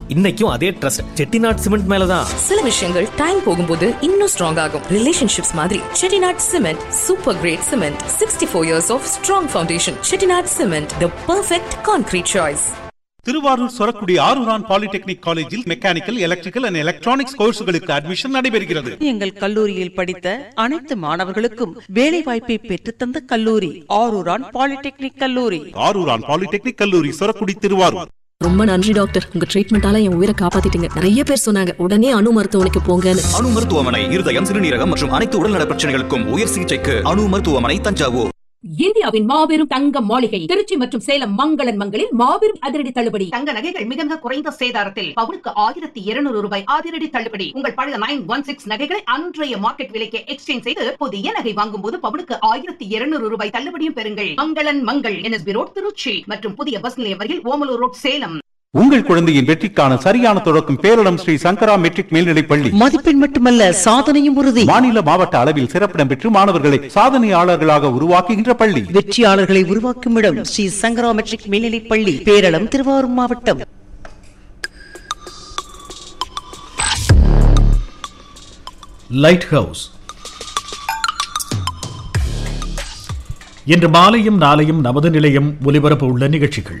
இன்னைக்கும் அதே trust Chettinad cement மேலதான். சில விஷயங்கள் டைம் போகும்போது இன்னும் ஸ்ட்ராங் ஆகும். ரிலேஷன்ஷிப்ஸ் மாதிரி Chettinad cement super great cement. 64 years of strong foundation. Chettinad cement, the perfect concrete choice. Thiruvarur Sorakudi Aruran polytechnic காலேஜில் mechanical, electrical and electronics கோர்ஸ்களுக்கு admission நடைபெறுகிறது. எங்கள் கல்லூரியில் படித்த அனைத்து மாணவர்களுக்கும் வேலை வாய்ப்பை பெற்றுத்தந்த கல்லூரி ஆரூரான் பாலிடெக்னிக் கல்லூரி. ஆரூரான் பாலிடெக்னிக் கல்லூரி, சொரக்குடி, திருவாரூர். ரொம்ப நன்றி டாக்டர், உங்க ட்ரீட்மெண்டால என் உயிரை காப்பாத்திட்டீங்க. நிறைய பேர் சொன்னாங்க உடனே அணு மருத்துவமனைக்கு போங்கன்னு. அணு மருத்துவமனை இருதயம், சிறுநீரகம் மற்றும் அனைத்து உடல்நல பிரச்சனைகளுக்கும் உயர் சிகிச்சைக்கு அணு மருத்துவமனை, தஞ்சாவூர். இந்தியாவின் மாபெரும் தங்க மாளிகை திருச்சி மற்றும் சேலம் மங்களன் மங்களில் மாபெரும் அதிரடி தள்ளுபடி. தங்க நகைகள் மிக மிக குறைந்த சேதாரத்தில் பவுனுக்கு 1200 ரூபாய் அதிரடி தள்ளுபடி. உங்கள் பழைய 916 நகைகளை அன்றைய மார்க்கெட் விலைக்கு எக்ஸ்சேஞ்ச் செய்து புதிய நகை வாங்கும் போது பவுனுக்கு 1200 ரூபாய் தள்ளுபடியும் பெறுங்கள். மங்களன் மங்கள், NSB ரோட், திருச்சி மற்றும் புதிய பஸ் நிலையம் அருகில் ஓமலூர் ரோட், சேலம். உங்கள் குழந்தையின் வெற்றிக்கான சரியான தொடக்கம் பேரிடம் ஸ்ரீ சங்கரா மெட்ரிக் மேல்நிலைப் பள்ளி. மதிப்பெண் மட்டுமல்ல, சாதனையும் உறுதி. மாநில மாவட்ட அளவில் சிறப்பிடம் பெற்று மாணவர்களை சாதனையாளர்களாக உருவாக்குகின்ற பள்ளி. வெற்றியாளர்களை உருவாக்கும் இடம் ஸ்ரீ சங்கரா மெட்ரிக் மேல்நிலைப் பள்ளி, பேரளம், திருவாரூர் மாவட்டம். லைட் ஹவுஸ் இன்று மாலையும் நாளையும் நமது நிலையம் ஒலிபரப்ப உள்ள நிகழ்ச்சிகள்.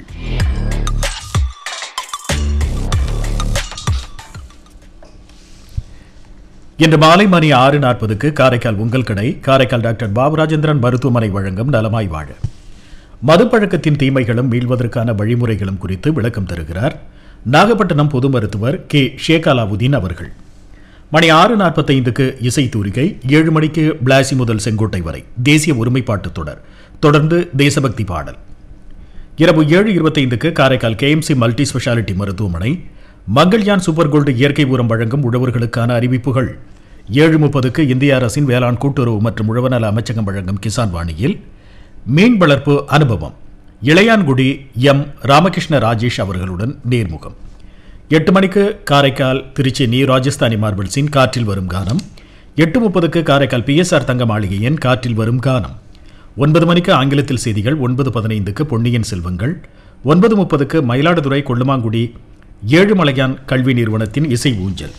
இன்று மாலை மணி 6:40 காரைக்கால் உங்கள் கடை, காரைக்கால் டாக்டர் பாபுராஜேந்திரன் மருத்துவமனை வழங்கும் நலமாய் வாழ. மதுப்பழக்கத்தின் தீமைகளும் மீள்வதற்கான வழிமுறைகளும் குறித்து விளக்கம் தருகிறார் நாகப்பட்டினம் பொது மருத்துவர் கே ஷேக் அலாவுதீன் அவர்கள். மணி 6:45 இசை தூரிகை, 7 மணிக்கு பிளாசி முதல் செங்கோட்டை வரை தேசிய ஒருமைப்பாட்டு தொடர், தொடர்ந்து தேசபக்தி பாடல். இரவு 7:25 காரைக்கால் KMC மல்டி ஸ்பெஷாலிட்டி மருத்துவமனை மங்கள்யான் சூப்பர் கோல்டு இயற்கை உரம் வழங்கும் உழவர்களுக்கான அறிவிப்புகள். 7:30 இந்திய அரசின் வேளாண் கூட்டுறவு மற்றும் உழவநல அமைச்சகம் வழங்கும் கிசான் வாணியில் மீன் வளர்ப்பு அனுபவம், இளையான்குடி எம் ராமகிருஷ்ண ராஜேஷ் அவர்களுடன் நேர்முகம். 8 மணிக்கு காரைக்கால் திருச்சி நியூ ராஜஸ்தானி மார்பிள்ஸின் காற்றில் வரும் கானம். 8:30 காரைக்கால் PSR தங்க மாளிகையின் காற்றில் வரும் கானம். 9 மணிக்கு ஆங்கிலத்தில் செய்திகள். 9:15 பொன்னியின் செல்வங்கள். 9:30 மயிலாடுதுறை கொள்ளுமாங்குடி ஏழுமலையான் கல்வி நிறுவனத்தின் இசை ஊஞ்சல்.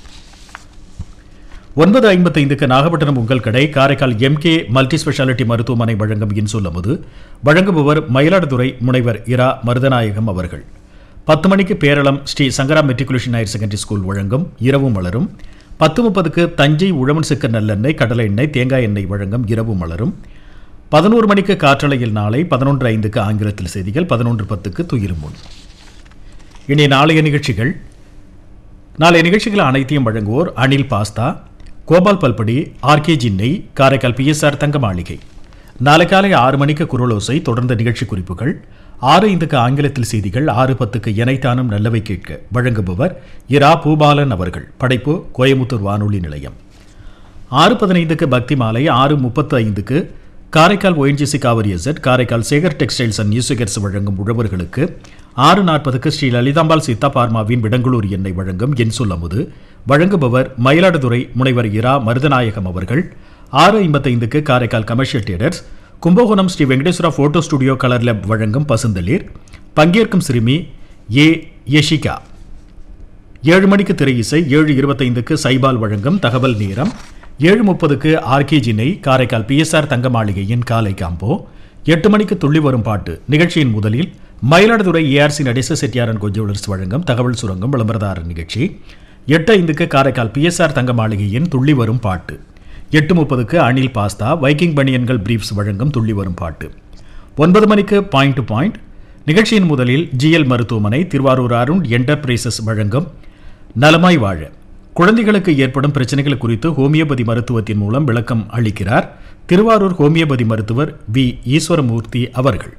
9:55 நாகப்பட்டினம் உங்கள் கடை, காரைக்கால் MK மல்டி ஸ்பெஷாலிட்டி மருத்துவமனை வழங்கும் இன்சொல்லமுது, வழங்குபவர் மயிலாடுதுறை முனைவர் இரா மருதநாயகம் அவர்கள். 10 மணிக்கு பேரளம் ஸ்ரீ சங்கரா மெட்ரிகுலேஷன் ஹையர் செகண்டரி ஸ்கூல் வழங்கும் இரவு மலரும். 10:30 தஞ்சை உழவன் சிக்க நல்லெண்ணெய், கடலை எண்ணெய், தேங்காய் எண்ணெய் வழங்கும் இரவு மலரும். 11 மணிக்கு காற்றலையில் நாளை. 11:05 ஆங்கிலத்தில் செய்திகள். 11:10 துயிலும் முன். இனி நாளைய நிகழ்ச்சிகள். நாளைய நிகழ்ச்சிகள் அனைத்தையும் வழங்குவோர் அனில் பாஸ்தா, கோபால் பல்படி, RKG நெய், காரைக்கால் PSR தங்க மாளிகை. நாளை காலை 6 மணிக்கு குரலோசை, தொடர்ந்த நிகழ்ச்சி குறிப்புகள். 6:05 ஆங்கிலத்தில் செய்திகள். 6:10 எனைத்தானும் நல்லவை கேட்க, வழங்குபவர் இரா பூபாலன் அவர்கள். படைப்பு கோயமுத்தூர் வானொலி நிலையம். 6:15 பக்தி மாலை. 6:35 Karaikal ONGC Kaveri zed, Karaikal Sekar textiles and நியூசிகர்ஸ் வழங்கும் உழவர்களுக்கு. 6:40 ஸ்ரீ லலிதாம்பாள் சீதா பார்மாவின் விடங்களூர் எண்ணெய் வழங்கும் என் சொல்லமுது, வழங்குபவர் மயிலாடுதுறை முனைவர் இரா மருதநாயகம் அவர்கள். 6:55 Karaikal commercial theatres, Kumbakonam Sri Venkateswara photo studio colour lab வழங்கும் பசுந்தளிர், பங்கேற்கும் சிறுமி யஷிகா. 7 மணிக்கு திரை இசை. 7:25 சைபால் வழங்கும் தகவல் நேரம். 7:30 RKG நெய், காரைக்கால் PSR தங்க மாளிகையின் காலை காம்போ. 8 மணிக்கு துள்ளி வரும் பாட்டு. நிகழ்ச்சியின் முதலில் மயிலாடுதுறை ARC நடேச செட்டியாரன் ஜுவல்லர்ஸ் வழங்கும் தகவல் சுரங்கம் விளம்பரதாரர் நிகழ்ச்சி. 8:05 காரைக்கால் PSR தங்க மாளிகையின் துள்ளி வரும் பாட்டு. 8:30 அனில் பாஸ்தா, வைக்கிங் பனியன்கள் பிரீஃப்ஸ் வழங்கும் துள்ளி வரும் பாட்டு. 9 மணிக்கு பாயிண்ட் டு பாயிண்ட். நிகழ்ச்சியின் முதலில் GL மருத்துவமனை திருவாரூர் அருண் என்டர்பிரைசஸ் வழங்கும் நலமாய் வாழ. குழந்தைகளுக்கு ஏற்படும் பிரச்சனைகள் குறித்து ஹோமியோபதி மருத்துவத்தின் மூலம் விளக்கம் அளிக்கிறார் திருவாரூர் ஹோமியோபதி மருத்துவர் V. ஈஸ்வரமூர்த்தி அவர்கள்.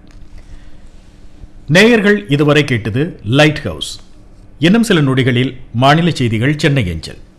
நேயர்கள் இதுவரை கேட்டது லைட் ஹவுஸ். இன்னும் சில நொடிகளில் மாநில செய்திகள் சென்னை அஞ்சல்.